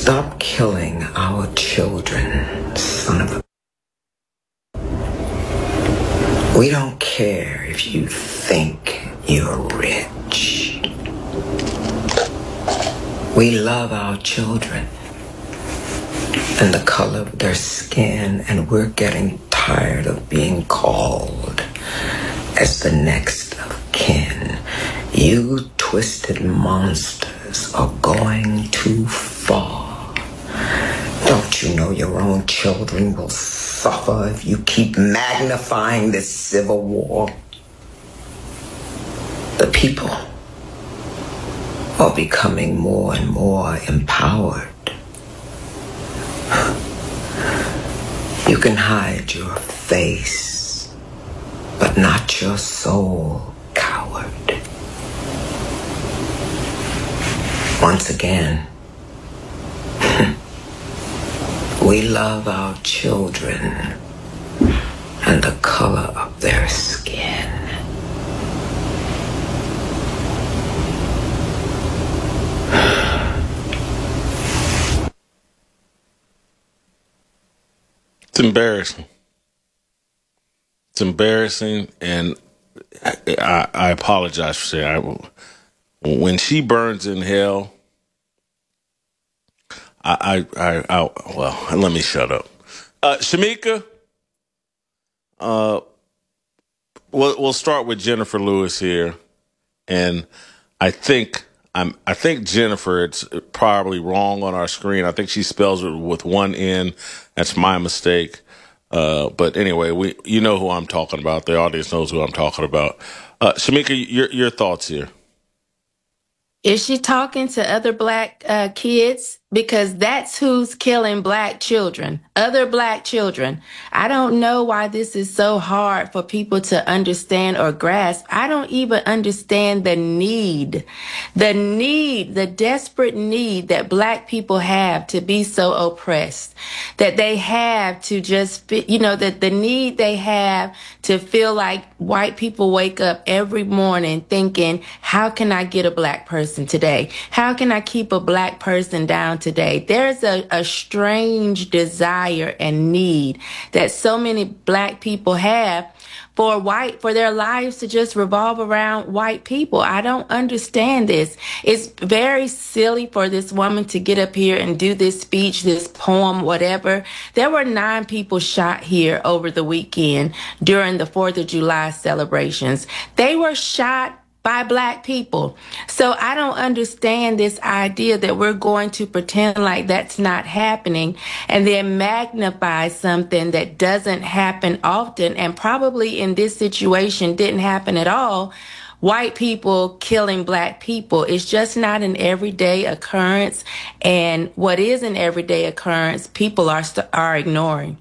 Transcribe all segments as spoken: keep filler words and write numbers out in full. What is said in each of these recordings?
Stop killing our children, son of a... We don't care if you think you're rich. We love our children and the color of their skin, and we're getting tired of being called as the next of kin. You twisted monsters are going too far. Don't you know your own children will suffer if you keep magnifying this civil war? The people are becoming more and more empowered. You can hide your face, but not your soul, coward. Once again, we love our children and the color of their skin. It's embarrassing. It's embarrassing, and I, I apologize for saying I, when she burns in hell, I, I, I, I well, let me shut up. Uh, Shamika, uh, we'll, we'll start with Jennifer Lewis here, and I think I'm, I think Jennifer, it's probably wrong on our screen. I think she spells it with one N. That's my mistake. Uh, but anyway, we, you know who I'm talking about. The audience knows who I'm talking about. Uh, Shamika, your, your thoughts here. Is she talking to other black uh, kids? Because that's who's killing black children, other black children. I don't know why this is so hard for people to understand or grasp. I don't even understand the need, the need, the desperate need that black people have to be so oppressed, that they have to just, you know, that the need they have to feel like white people wake up every morning thinking, how can I get a black person today? How can I keep a black person down today? There's a, a strange desire and need that so many black people have for white, for their lives to just revolve around white people. I don't understand this. It's very silly for this woman to get up here and do this speech, this poem, whatever. There were nine people shot here over the weekend during the fourth of July celebrations. They were shot by black people. So I don't understand this idea that we're going to pretend like that's not happening and then magnify something that doesn't happen often and probably in this situation didn't happen at all. White people killing black people is just not an everyday occurrence. And what is an everyday occurrence, people are are ignoring.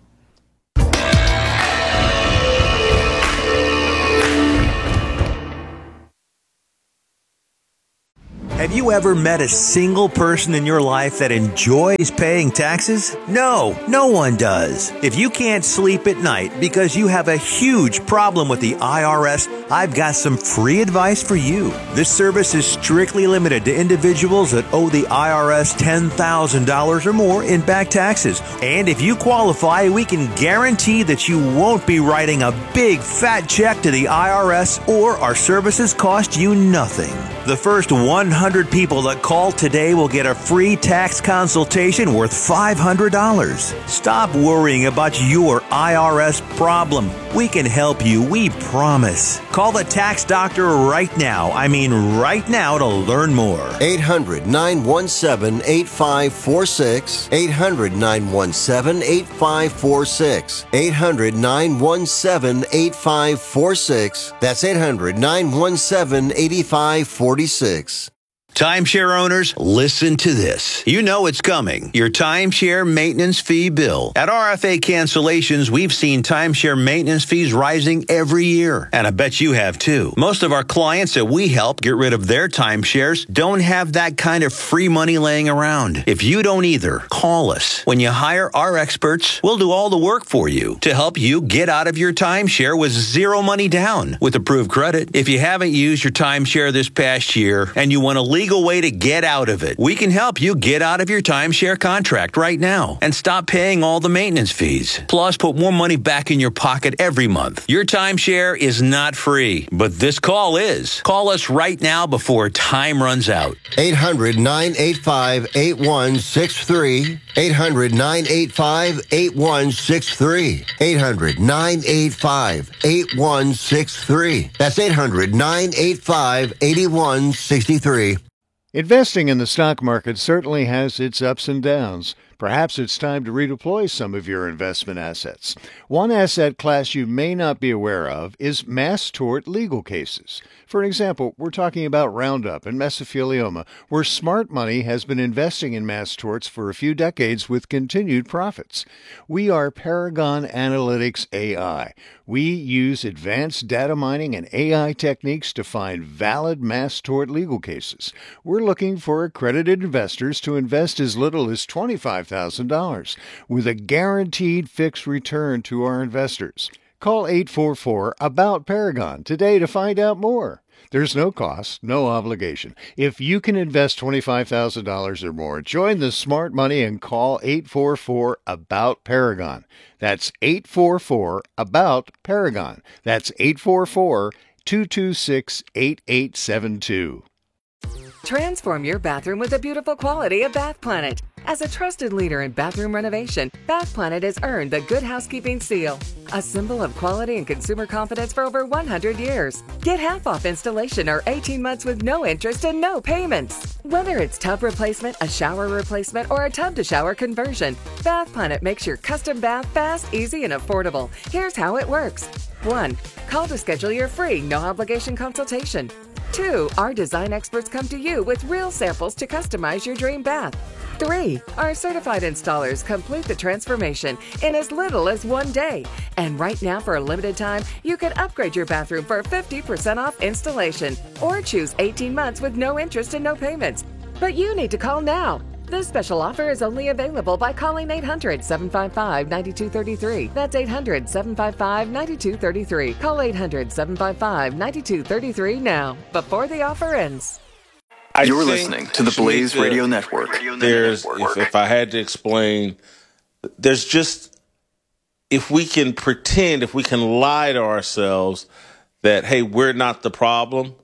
Have you ever met a single person in your life that enjoys paying taxes? No, no one does. If you can't sleep at night because you have a huge problem with the I R S, I've got some free advice for you. This service is strictly limited to individuals that owe the I R S ten thousand dollars or more in back taxes. And if you qualify, we can guarantee that you won't be writing a big fat check to the I R S, or our services cost you nothing. The first one hundred people that call today will get a free tax consultation worth five hundred dollars. Stop worrying about your I R S problem. We can help you, we promise. Call the tax doctor right now. I mean right now to learn more. eight hundred, nine one seven, eight five four six. eight hundred, nine one seven, eight five four six. eight hundred, nine one seven, eight five four six. That's eight hundred, nine one seven, eight five four six. Timeshare owners, listen to this. You know it's coming. Your timeshare maintenance fee bill. At R F A Cancellations, we've seen timeshare maintenance fees rising every year. And I bet you have too. Most of our clients that we help get rid of their timeshares don't have that kind of free money laying around. If you don't either, call us. When you hire our experts, we'll do all the work for you to help you get out of your timeshare with zero money down with approved credit. If you haven't used your timeshare this past year and you want to legally legal way to get out of it. We can help you get out of your timeshare contract right now and stop paying all the maintenance fees. Plus, put more money back in your pocket every month. Your timeshare is not free, but this call is. Call us right now before time runs out. eight hundred, nine eight five, eight one six three. eight hundred, nine eight five, eight one six three. eight hundred, nine eight five, eight one six three. That's eight hundred, nine eight five, eight one six three. Investing in the stock market certainly has its ups and downs. Perhaps it's time to redeploy some of your investment assets. One asset class you may not be aware of is mass tort legal cases. For example, we're talking about Roundup and mesothelioma, where smart money has been investing in mass torts for a few decades with continued profits. We are Paragon Analytics A I. We use advanced data mining and A I techniques to find valid mass tort legal cases. We're looking for accredited investors to invest as little as twenty-five thousand dollars with a guaranteed fixed return to our investors. Call eight four four, ABOUT Paragon today to find out more. There's no cost, no obligation. If you can invest twenty-five thousand dollars or more, join the smart money and call eight four four, ABOUT Paragon. That's eight four four, ABOUT Paragon. That's eight four four, two two six, eight eight seven two. Transform your bathroom with the beautiful quality of Bath Planet. As a trusted leader in bathroom renovation, Bath Planet has earned the Good Housekeeping seal, a symbol of quality and consumer confidence for over one hundred years. Get half off installation or eighteen months with no interest and no payments. Whether it's tub replacement, a shower replacement, or a tub-to-shower conversion, Bath Planet makes your custom bath fast, easy, and affordable. Here's how it works. one. Call to schedule your free, no-obligation consultation. two. Our design experts come to you with real samples to customize your dream bath. three. Our certified installers complete the transformation in as little as one day. And right now, for a limited time, you can upgrade your bathroom for fifty percent off installation or choose eighteen months with no interest and no payments. But you need to call now. This special offer is only available by calling eight hundred, seven five five, nine two three three. That's eight hundred, seven five five, nine two three three. Call eight hundred, seven five five, nine two three three now, before the offer ends. I You're listening to the Blaze the, Radio Network. There's, if, if I had to explain, there's just, if we can pretend, if we can lie to ourselves that, hey, we're not the problem,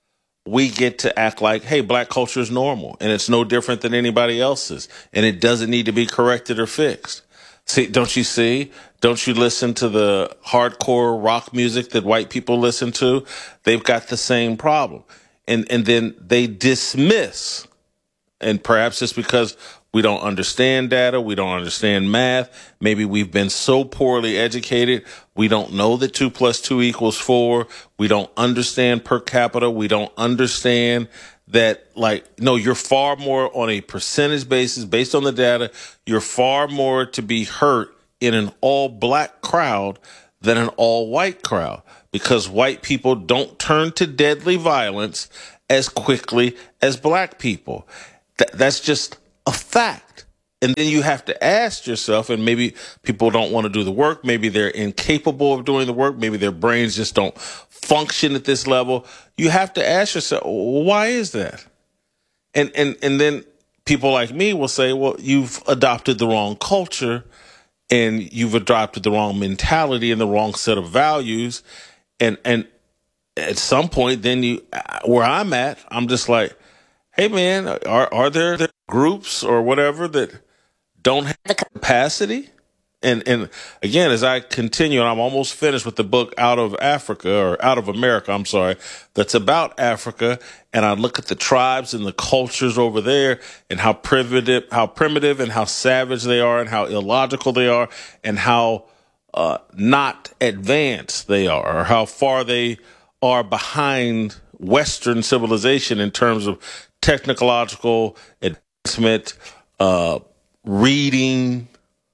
we get to act like, hey, black culture is normal and it's no different than anybody else's and it doesn't need to be corrected or fixed. See, don't you see? Don't you listen to the hardcore rock music that white people listen to? They've got the same problem. And and then they dismiss, and perhaps it's because we don't understand data, we don't understand math, maybe we've been so poorly educated, we don't know that two plus two equals four, we don't understand per capita, we don't understand that, like, no, you're far more on a percentage basis, based on the data, you're far more to be hurt in an all-black crowd than an all-white crowd. Because white people don't turn to deadly violence as quickly as black people. Th- that's just a fact. And then you have to ask yourself, and maybe people don't want to do the work. Maybe they're incapable of doing the work. Maybe their brains just don't function at this level. You have to ask yourself, why is that? And, and, and then people like me will say, well, you've adopted the wrong culture and you've adopted the wrong mentality and the wrong set of values. And and at some point, then you, where I'm at, I'm just like, hey, man, are are there, there groups or whatever that don't have the capacity? And and again, as I continue, and I'm almost finished with the book Out of Africa, or Out of America, I'm sorry, that's about Africa. And I look at the tribes and the cultures over there and how primitive, how primitive and how savage they are and how illogical they are and how Uh, not advanced they are, or how far they are behind Western civilization in terms of technological advancement, uh, reading,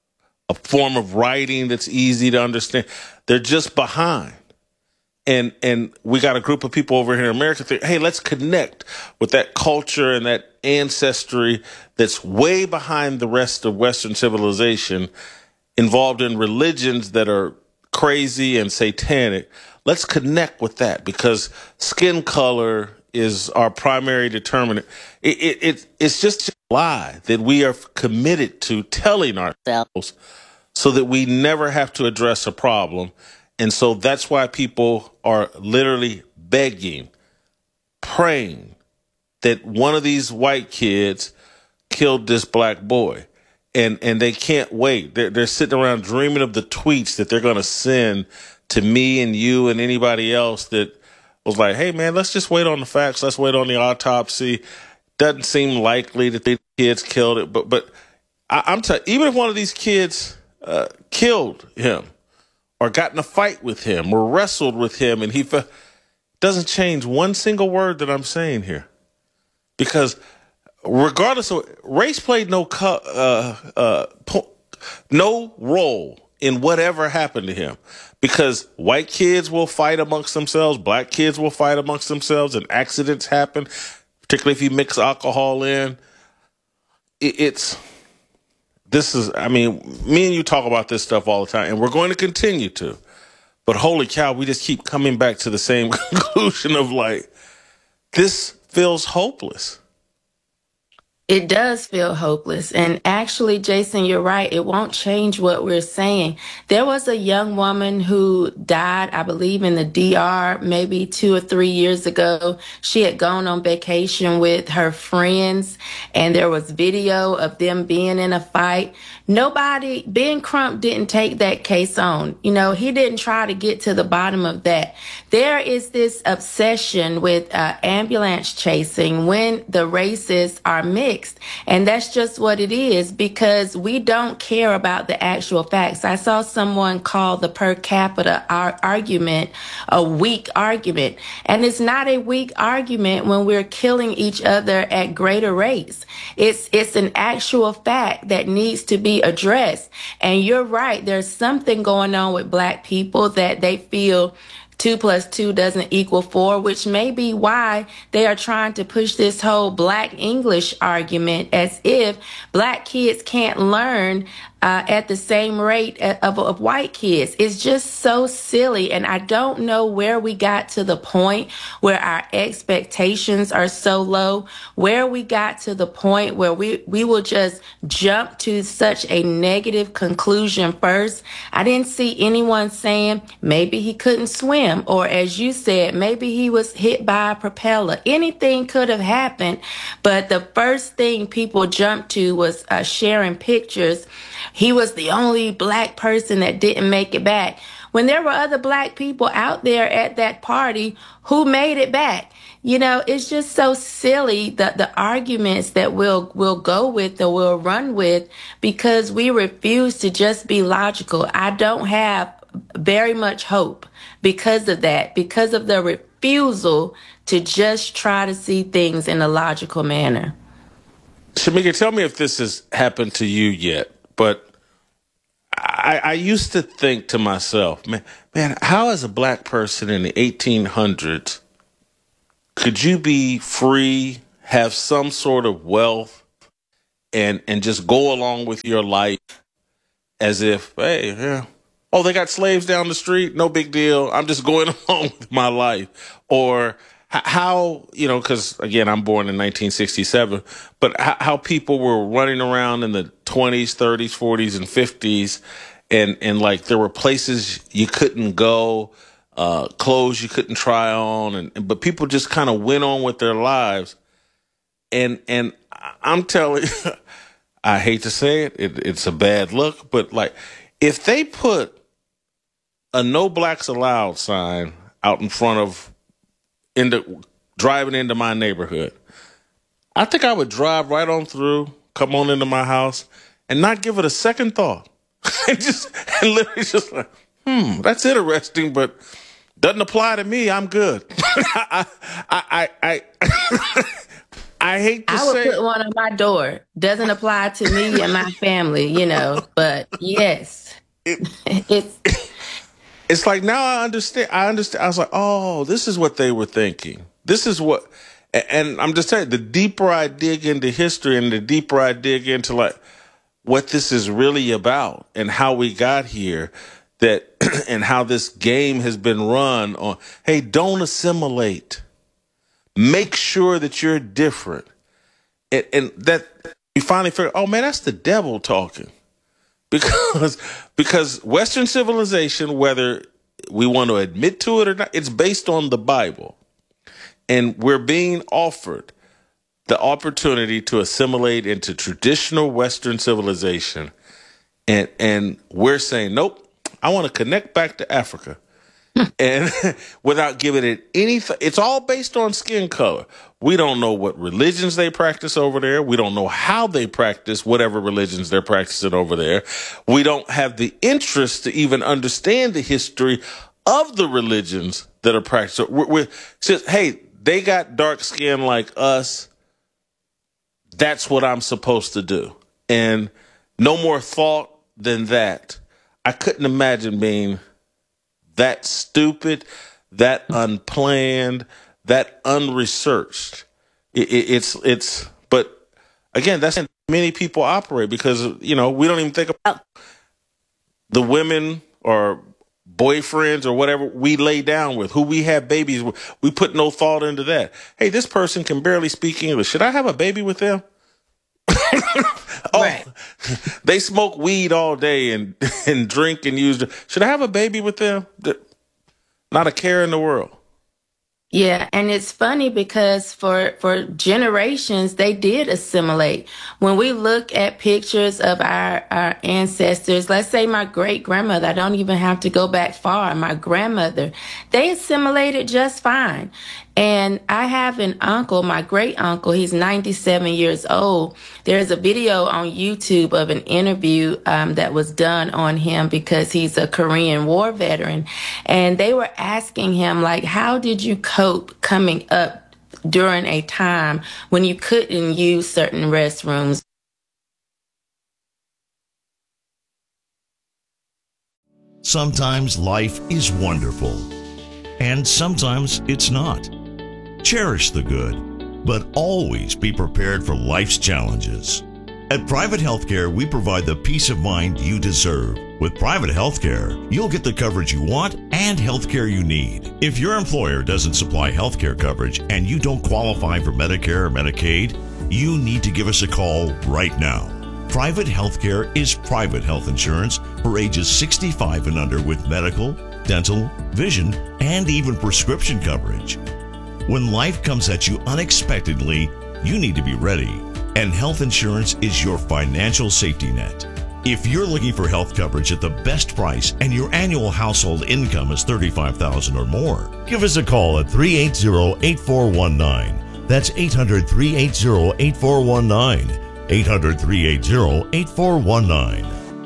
a form of writing that's easy to understand. They're just behind. And and we got a group of people over here in America think, hey, let's connect with that culture and that ancestry that's way behind the rest of Western civilization, involved in religions that are crazy and satanic. Let's connect with that, because skin color is our primary determinant. It, it, it it's just a lie that we are committed to telling ourselves so that we never have to address a problem. And so that's why people are literally begging, praying that one of these white kids killed this black boy. And and they can't wait. They're, they're sitting around dreaming of the tweets that they're going to send to me and you and anybody else that was like, hey, man, let's just wait on the facts. Let's wait on the autopsy. Doesn't seem likely that the kids killed it. But but I, I'm telling you, even if one of these kids uh, killed him or got in a fight with him or wrestled with him and he fe- doesn't change one single word that I'm saying here. Because regardless of race played no co- uh, uh, po- no role in whatever happened to him, because white kids will fight amongst themselves, black kids will fight amongst themselves, and accidents happen, particularly if you mix alcohol in. It, it's this is I mean, me and you talk about this stuff all the time, and we're going to continue to. But holy cow, we just keep coming back to the same conclusion of like, this feels hopeless. It does feel hopeless. And actually, Jason, you're right. It won't change what we're saying. There was a young woman who died, I believe, in the D R maybe two or three years ago. She had gone on vacation with her friends, and there was video of them being in a fight. Nobody, Ben Crump didn't take that case on. You know, he didn't try to get to the bottom of that. There is this obsession with uh, ambulance chasing when the races are mixed. And that's just what it is, because we don't care about the actual facts. I saw someone call the per capita ar- argument a weak argument. And it's not a weak argument when we're killing each other at greater rates. It's, it's an actual fact that needs to be addressed. And you're right. There's something going on with black people that they feel two plus two doesn't equal four, which may be why they are trying to push this whole black English argument, as if black kids can't learn uh, at the same rate of, of white kids. It's just so silly. And I don't know where we got to the point where our expectations are so low, where we got to the point where we, we will just jump to such a negative conclusion first. I didn't see anyone saying maybe he couldn't swim, or as you said, maybe he was hit by a propeller. Anything could have happened. But the first thing people jumped to was uh, sharing pictures. He was the only black person that didn't make it back, when there were other black people out there at that party who made it back. You know, it's just so silly, that the arguments that we'll, we'll go with or we'll run with, because we refuse to just be logical. I don't have very much hope because of that, because of the refusal to just try to see things in a logical manner. Shamika, tell me if this has happened to you yet, but I, I used to think to myself, man, man, how as a black person in the eighteen hundreds could you be free, have some sort of wealth, and and just go along with your life as if, hey, yeah, oh, they got slaves down the street, no big deal, I'm just going along with my life? Or how, you know, because, again, I'm born in nineteen sixty-seven, but how, how people were running around in the twenties, thirties, forties, and fifties, and, and like there were places you couldn't go, uh, clothes you couldn't try on, and but people just kind of went on with their lives. And and I'm telling you, I hate to say it, it, it's a bad look, but like if they put a no blacks allowed sign out in front of into driving into my neighborhood, I think I would drive right on through, come on into my house, and not give it a second thought. and just and literally just like, hmm, that's interesting, but doesn't apply to me. I'm good. I, I, I, I, I hate to I would say, put one on my door. Doesn't apply to me and my family, you know. But yes, it, it's. It's like, now I understand. I understand. I was like, oh, this is what they were thinking. This is what, and I'm just telling you, the deeper I dig into history and the deeper I dig into like what this is really about and how we got here, that and how this game has been run on, hey, don't assimilate. make sure that you're different. And, and that you finally figure, oh man, that's the devil talking. Because, because Western civilization, whether we want to admit to it or not, it's based on the Bible. And we're being offered the opportunity to assimilate into traditional Western civilization. And, and we're saying, nope, I want to connect back to Africa. And without giving it anything, it's all based on skin color. We don't know what religions they practice over there. We don't know how they practice whatever religions they're practicing over there. We don't have the interest to even understand the history of the religions that are practiced. We're, we're just, hey, they got dark skin like us. That's what I'm supposed to do. And no more thought than that. I couldn't imagine being that stupid, that unplanned, that unresearched. It, it, it's, it's, but again, that's how many people operate because, you know, we don't even think about the women or boyfriends or whatever we lay down with, who we have babies with. We put no thought into that. Hey, this person can barely speak English. Should I have a baby with them? Oh, right. They smoke weed all day and, and drink and use. Should I have a baby with them? Not a care in the world. Yeah, and it's funny because for for generations, they did assimilate. When we look at pictures of our, our ancestors, let's say my great-grandmother, I don't even have to go back far, my grandmother, they assimilated just fine. And I have an uncle, my great-uncle, he's ninety-seven years old. There's a video on YouTube of an interview um, that was done on him because he's a Korean War veteran. And they were asking him, like, how did you cope coming up during a time when you couldn't use certain restrooms? Sometimes life is wonderful, and sometimes it's not. Cherish the good, but always be prepared for life's challenges. At Private Healthcare, we provide the peace of mind you deserve. With Private Healthcare, you'll get the coverage you want and healthcare you need. If your employer doesn't supply healthcare coverage and you don't qualify for Medicare or Medicaid, you need to give us a call right now. Private Healthcare is private health insurance for ages sixty-five and under with medical, dental, vision, and even prescription coverage. When life comes at you unexpectedly, you need to be ready, and health insurance is your financial safety net. If you're looking for health coverage at the best price and your annual household income is thirty-five thousand dollars or more, give us a call at three eight zero, eight four one nine. That's eight hundred, three eight zero, eight four one nine. eight hundred, three eight zero, eight four one nine.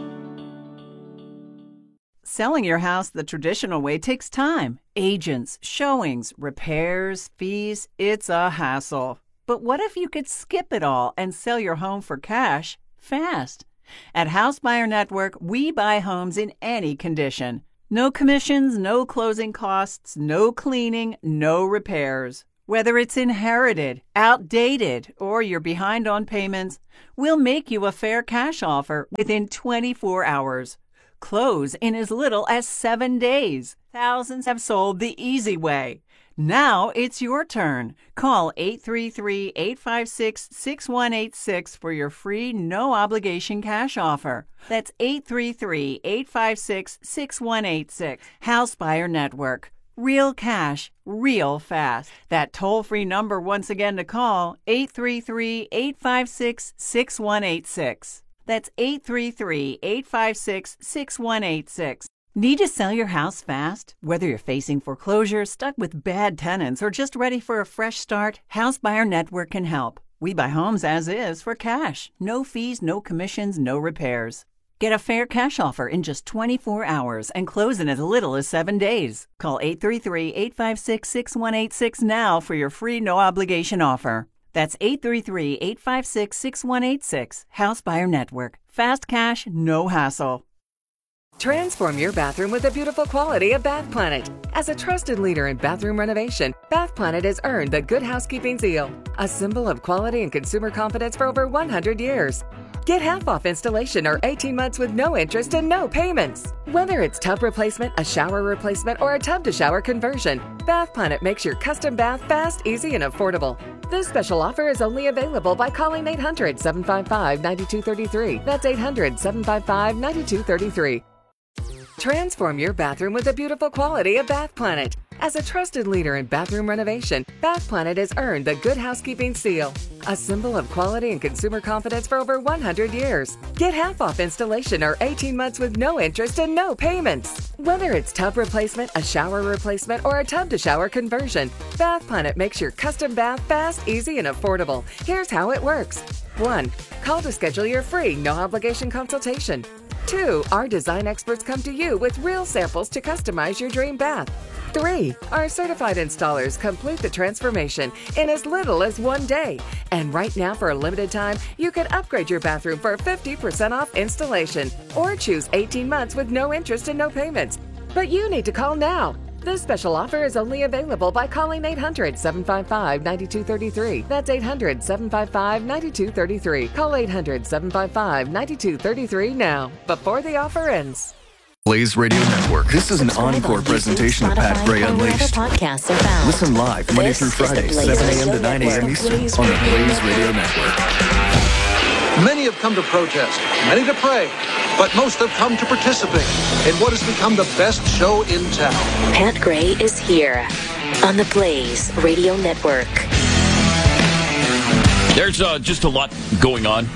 Selling your house the traditional way takes time. Agents, showings, repairs, fees, it's a hassle. But what if you could skip it all and sell your home for cash fast? At House Buyer Network, we buy homes in any condition. No commissions, no closing costs, no cleaning, no repairs. Whether it's inherited, outdated, or you're behind on payments, we'll make you a fair cash offer within twenty-four hours. Close in as little as seven days. Thousands have sold the easy way. Now it's your turn. Call eight three three, eight five six, six one eight six for your free no-obligation cash offer. That's eight three three, eight five six, six one eight six. House Buyer Network. Real cash, real fast. That toll-free number once again to call, eight three three, eight five six, six one eight six. That's eight three three, eight five six, six one eight six. Need to sell your house fast? Whether you're facing foreclosure, stuck with bad tenants, or just ready for a fresh start, House Buyer Network can help. We buy homes as is for cash. No fees, no commissions, no repairs. Get a fair cash offer in just twenty-four hours and close in as little as seven days. Call eight three three, eight five six, six one eight six now for your free no-obligation offer. That's eight three three, eight five six, six one eight six. House Buyer Network. Fast cash, no hassle. Transform your bathroom with the beautiful quality of Bath Planet. As a trusted leader in bathroom renovation, Bath Planet has earned the Good Housekeeping seal, a symbol of quality and consumer confidence for over one hundred years. Get half off installation or eighteen months with no interest and no payments. Whether it's tub replacement, a shower replacement, or a tub-to-shower conversion, Bath Planet makes your custom bath fast, easy, and affordable. This special offer is only available by calling eight hundred, seven five five, nine two three three. That's eight hundred, seven five five, nine two three three. Transform your bathroom with the beautiful quality of Bath Planet. As a trusted leader in bathroom renovation, Bath Planet has earned the Good Housekeeping seal, a symbol of quality and consumer confidence for over one hundred years. Get half off installation or eighteen months with no interest and no payments. Whether it's tub replacement, a shower replacement, or a tub-to-shower conversion, Bath Planet makes your custom bath fast, easy, and affordable. Here's how it works. one. Call to schedule your free, no-obligation consultation. two. Our design experts come to you with real samples to customize your dream bath. three. Our certified installers complete the transformation in as little as one day. And right now, for a limited time, you can upgrade your bathroom for fifty percent off installation or choose eighteen months with no interest and no payments. But you need to call now. This special offer is only available by calling eight hundred, seven five five, nine two three three. That's eight hundred, seven five five, nine two three three. Call eight hundred, seven five five, nine two three three now, before the offer ends. Blaze Radio Network. This is an encore presentation of Pat Gray Unleashed. Podcasts are found. Listen live Monday through Friday, seven a.m. to nine a.m. Eastern on the Blaze Radio Network. Many have come to protest, many to pray, but most have come to participate in what has become the best show in town. Pat Gray is here on the Blaze Radio Network. There's uh, just a lot going on.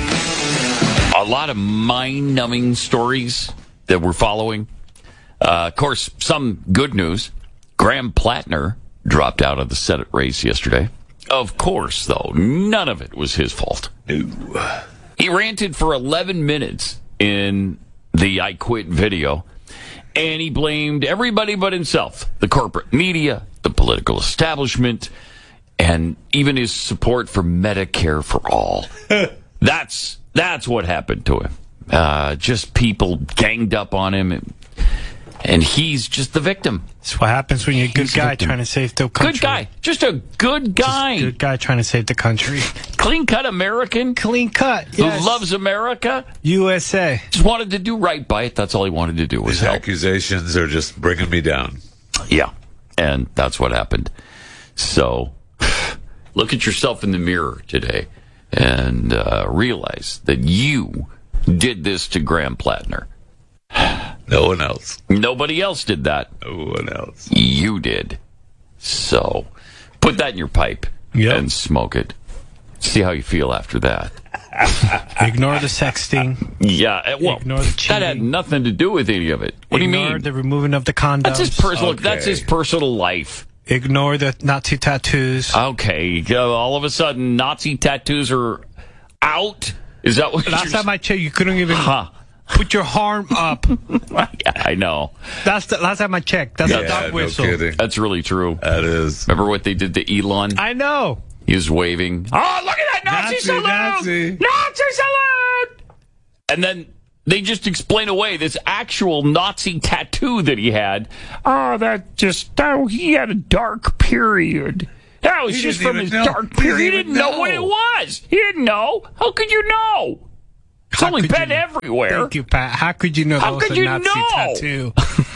A lot of mind-numbing stories that we're following. Uh, of course, some good news. Graham Plattner dropped out of the Senate race yesterday. Of course, though, none of it was his fault. No. He ranted for eleven minutes in the I Quit video, and he blamed everybody but himself, the corporate media, the political establishment, and even his support for Medicare for all. That's that's what happened to him. Uh, just people ganged up on him, and, and he's just the victim. That's what happens when you're a good guy trying to save the country. Good guy. Just a good guy. Just a good guy trying to save the country. Clean-cut American. Clean cut, yes. Who loves America. U S A. Just wanted to do right by it. That's all he wanted to do was His help. accusations are just bringing me down. Yeah, and that's what happened. So, look at yourself in the mirror today and uh, realize that you did this to Graham Plattner. No one else. Nobody else did that. No one else. You did. So, put that in your pipe yep. and smoke it. See how you feel after that. Ignore the sexting. Yeah. Well, Ignore the cheating. That had nothing to do with any of it. What Ignore do you mean? the removing of the condoms. That's his personal. Okay. That's his personal life. Ignore the Nazi tattoos. Okay. All of a sudden, Nazi tattoos are out. Is that what? Last you're... time I checked, you couldn't even huh. put your arm up. Yeah, I know. That's the last time I checked. That's yeah, a dog no whistle. Kidding. That's really true. That is. Remember what they did to Elon? I know. He was waving. Oh, look at that Nazi, Nazi salute! Nazi. Nazi salute! And then they just explain away this actual Nazi tattoo that he had. Oh, that just, oh, he had a dark period. That was he just from his know. dark period. He didn't, he didn't know. know what it was. He didn't know. How could you know? It's How only been everywhere. Thank you, Pat. How could you know How that was could a you Nazi know? tattoo?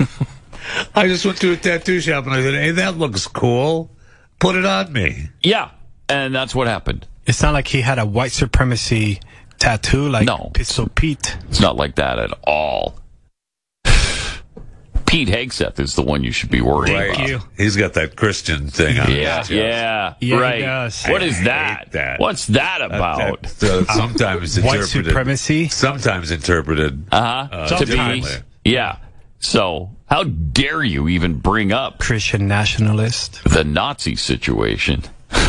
I just went to a tattoo shop and I said, hey, that looks cool. Put it on me. Yeah, and that's what happened. It's not like he had a white supremacy tattoo like no. Pistol Pete. It's not like that at all. Pete Hegseth is the one you should be worried right. about. You. He's got that Christian thing on yeah, his yeah, yeah, right. He does. What I is that? that? What's that about? That, that, uh, sometimes White interpreted. supremacy? Sometimes interpreted. Uh-huh. Uh, to be, differently. yeah. So, how dare you even bring up Christian nationalist? The Nazi situation.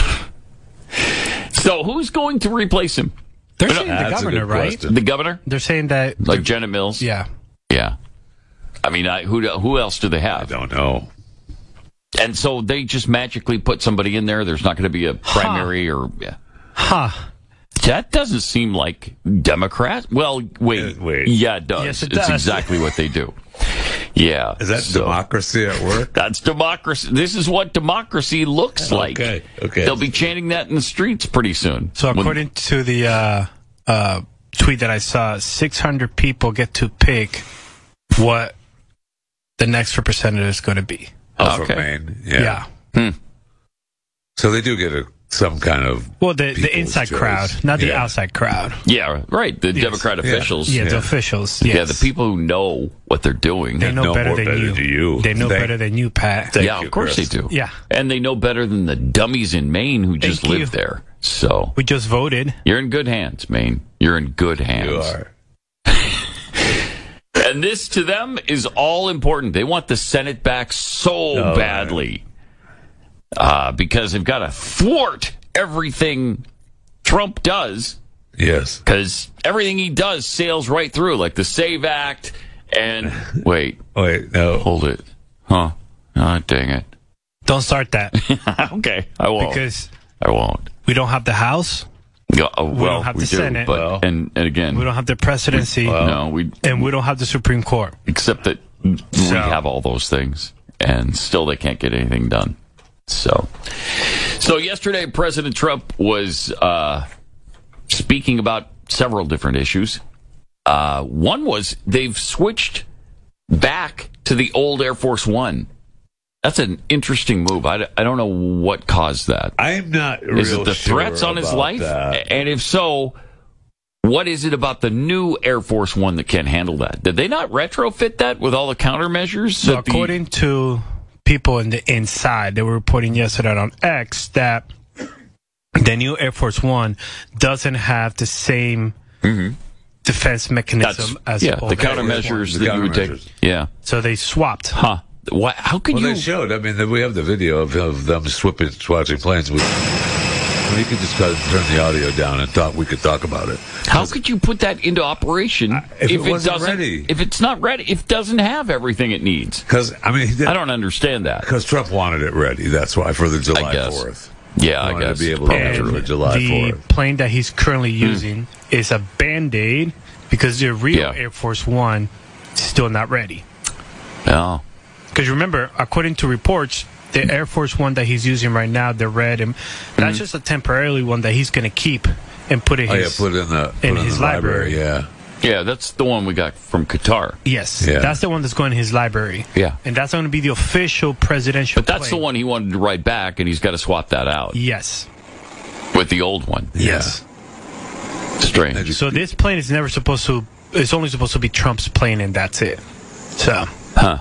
So, who's going to replace him? They're saying the governor, right? The governor? They're saying that... Like Janet Mills? Yeah. Yeah. I mean, I, who who else do they have? I don't know. And so they just magically put somebody in there. There's not going to be a primary huh. or... Yeah. Huh. That doesn't seem like Democrat. Well, wait. Uh, wait. Yeah, it does. Yes, it it's does. exactly what they do. Yeah. Is that so, democracy at work? That's democracy. This is what democracy looks like. Okay, okay. They'll be chanting that in the streets pretty soon. So according when, to the uh, uh, tweet that I saw. six hundred people get to pick what the next representative is going to be. Oh, Okay. from Maine. Yeah. Yeah. Hmm. So they do get a, some kind of Well, the, the people's inside choice. crowd, not the Yeah. outside crowd. Yeah, right. The Yes. Democrat Yeah. officials. Yeah, the Yeah. officials. Yes. Yeah, the people who know what they're doing. They know know better more than better you. than you. They know Thank- better than you, Pat. Thank yeah, you, of course Chris. they do. Yeah. And they know better than the dummies in Maine who just Thank live you. there. So We just voted. you're in good hands, Maine. You're in good hands. You are. And this to them is all important. They want the Senate back so Oh, badly uh, because they've got to thwart everything Trump does. Yes. Because everything he does sails right through, like the SAVE Act. And wait, Wait, no. hold it, huh? Oh, dang it. Don't start that. Okay, I won't. Because I won't. we don't have the House. Yeah, oh, We well, don't have we the do, Senate. but Well. and, and again, We don't have the presidency. no, we and we don't have the Supreme Court. except that we So- have all those things, and still they can't get anything done. So, so yesterday, President Trump was uh, speaking about several different issues. Uh, one was they've switched back to the old Air Force One. That's an interesting move. I, I don't know what caused that. I'm not real Is it the sure threats on his about life? that. And if so, what is it about the new Air Force One that can't handle that? Did they not retrofit that with all the countermeasures? So that the- according to people in the inside, they were reporting yesterday on X that the new Air Force One doesn't have the same Mhm. defense mechanism That's, as yeah, the the old Air Force countermeasures One. that you would take. countermeasures. Yeah. So they swapped. Huh. What, how could Well, you? they showed. I mean, we have the video of, of them swipping, swatching planes. With, well, you could just go ahead and turn the audio down and talk. We could talk about it. How could you put that into operation if it wasn't doesn't? ready. If it's not ready, if it doesn't have everything it needs? Because I mean, I don't understand that. Because Trump wanted it ready. That's why for the I July guess. fourth. Yeah, He I wanted guess. to be able to have it And for July the fourth. plane that he's currently using is a Band-Aid because the real Yeah. Air Force One is still not ready. Oh. Because remember, according to reports, the Air Force One that he's using right now, the red, and that's just a temporarily one that he's going to keep and put in Oh yeah, his put it in the put in it in his the library. library. Yeah. Yeah, that's the one we got from Qatar. Yes, Yeah. that's the one that's going in his library. Yeah. And that's going to be the official presidential But that's the plane. one he wanted to write back, and he's got to swap that out Yes. with the old one. Yes. Strange. So this plane is never supposed to, it's only supposed to be Trump's plane, and that's it. So. Huh.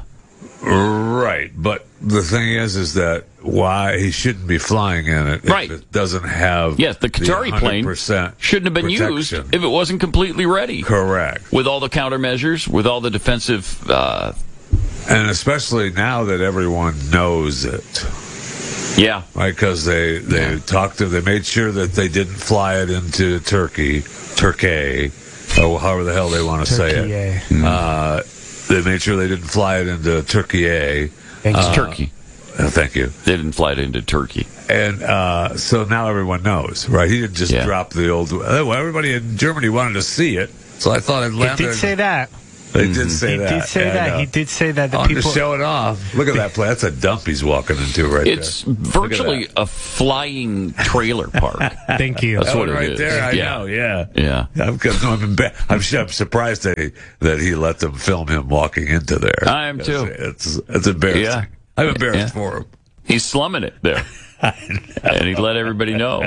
Right, but the thing is, is that why he shouldn't be flying in it Right. if it doesn't have Yes, the Qatari plane one hundred percent shouldn't have been used protection. if it wasn't completely ready. Correct. With all the countermeasures, with all the defensive. Uh, And especially now that everyone knows it, yeah. right? Because they they talked to, they made sure that they didn't fly it into Turkey, Turkey, or however the hell they want to say it. Turkey. Uh, they made sure they didn't fly it into Turkey. It's Uh, Turkey. uh, thank you. They didn't fly it into Turkey. And uh, so now everyone knows, right? He didn't just Yeah. drop the old. Well, everybody in Germany wanted to see it, so I thought I'd He land did there. say that. They did say He that. did say And, that. uh, He did say that. The on people. to show it off. Look at that place. That's a dump he's walking into right It's there. Look at virtually that. a flying trailer park. Thank you. That's That what one it right is. there. I Yeah. know. Yeah. Yeah. I'm, I'm, emba- I'm, su- I'm surprised that he, that he let them film him walking into there. I am too. It's it's, it's embarrassing. Yeah. I'm embarrassed Yeah. for him. He's slumming it there. And he let everybody know.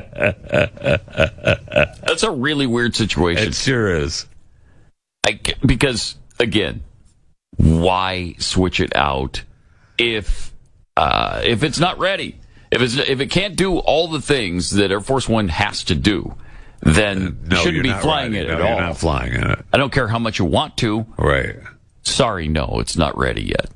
That's a really weird situation. It sure is. I, because, again, why switch it out if uh, if it's not ready? If it's if it can't do all the things that Air Force One has to do, then No, you shouldn't you're be not flying right. it No, at you're all. not flying in it. I don't care how much you want to. Right. Sorry, no, it's not ready yet.